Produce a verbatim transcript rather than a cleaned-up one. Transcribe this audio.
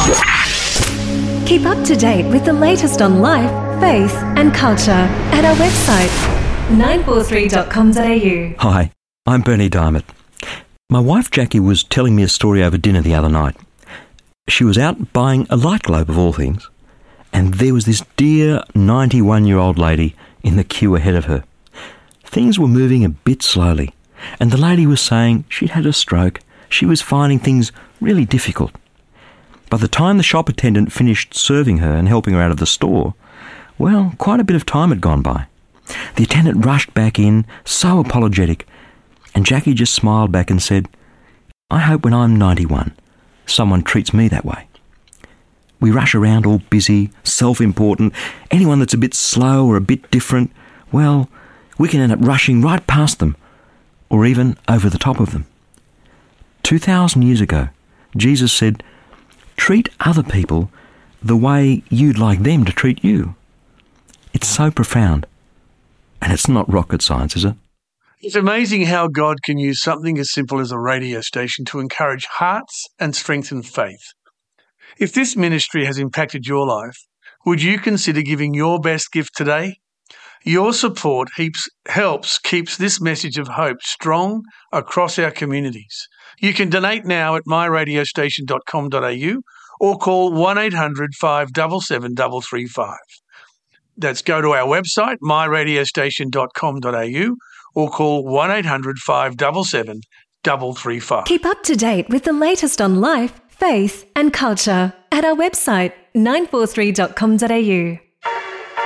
Keep up to date with the latest on life, faith and culture at our website, nine four three dot com dot a u. Hi, I'm Bernie Diamond. My wife Jackie was telling me a story over dinner the other night. She was out buying a light globe of all things, and there was this dear ninety-one-year-old lady in the queue ahead of her. Things were moving a bit slowly, and the lady was saying she'd had a stroke. She was finding things really difficult. By the time the shop attendant finished serving her and helping her out of the store, well, quite a bit of time had gone by. The attendant rushed back in, so apologetic, and Jackie just smiled back and said, "I hope when I'm ninety-one, someone treats me that way." We rush around all busy, self-important. Anyone that's a bit slow or a bit different, well, we can end up rushing right past them, or even over the top of them. Two thousand years ago, Jesus said, "Treat other people the way you'd like them to treat you." It's so profound. And it's not rocket science, is it? It's amazing how God can use something as simple as a radio station to encourage hearts and strengthen faith. If this ministry has impacted your life, would you consider giving your best gift today? Your support heaps, helps keeps this message of hope strong across our communities. You can donate now at my radio station dot com dot a u or call one eight hundred five seven seven three three five. That's go to our website, my radio station dot com dot a u, or call one eight hundred five seven seven three three five. Keep up to date with the latest on life, faith and culture at our website, nine four three dot com dot a u.